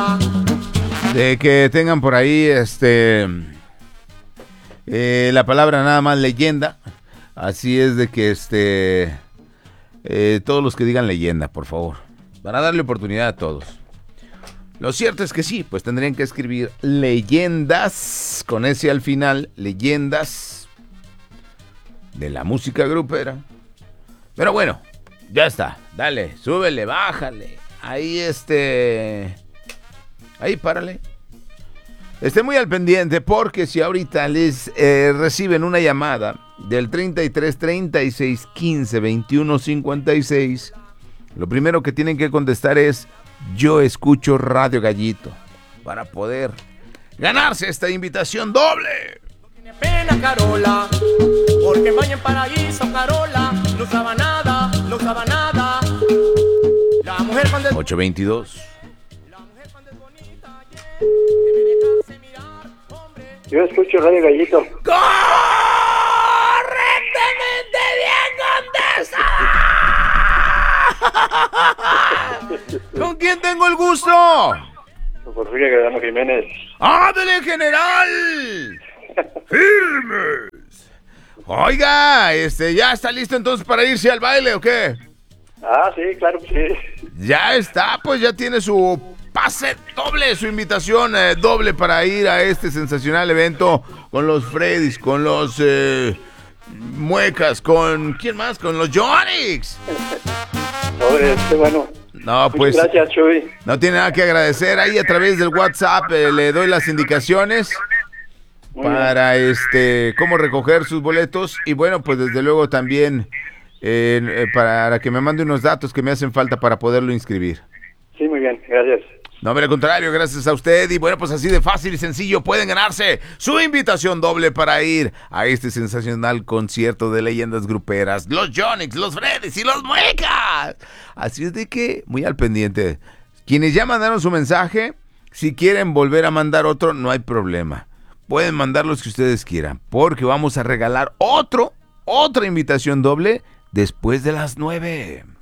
De que tengan por ahí la palabra nada más leyenda. Así es de que todos los que digan leyenda, por favor, para darle oportunidad a todos. Lo cierto es que sí, pues tendrían que escribir leyendas con ese al final, leyendas de la música grupera. Pero bueno, ya está, dale, súbele, bájale. Ahí ahí párale. Esté muy al pendiente porque si ahorita les reciben una llamada del 33 36 15 21 56, lo primero que tienen que contestar es: yo escucho Radio Gallito, para poder ganarse esta invitación doble. No tiene pena Carola, porque en Baño en Paraíso Carola no usaba nada, no usaba nada. La mujer cuando 822. Yo escucho Radio Gallito. ¡Correctamente bien contestada! ¿Con quién tengo el gusto? Porfirio Guerrero Jiménez. ¡Ándale, general! ¡Firmes! Oiga, ¿ya está listo entonces para irse al baile o qué? Ah, sí, claro que sí. Ya está, pues ya tiene su pase doble, su invitación doble para ir a este sensacional evento con los Freddys, con los Muecas, con... ¿quién más? Con los Jonix. Pobre, bueno. No, pues... Muchas gracias, Chuy. No tiene nada que agradecer. Ahí a través del WhatsApp le doy las indicaciones para cómo recoger sus boletos. Y bueno, pues desde luego también para que me mande unos datos que me hacen falta para poderlo inscribir. Sí, muy bien, gracias. No, al contrario, gracias a usted. Y bueno, pues así de fácil y sencillo pueden ganarse su invitación doble para ir a este sensacional concierto de leyendas gruperas, los Jonix, los Freddys y los Muecas. Así es de que, muy al pendiente. Quienes ya mandaron su mensaje, si quieren volver a mandar otro, no hay problema. Pueden mandar los que ustedes quieran, porque vamos a regalar otra invitación doble después de las 9.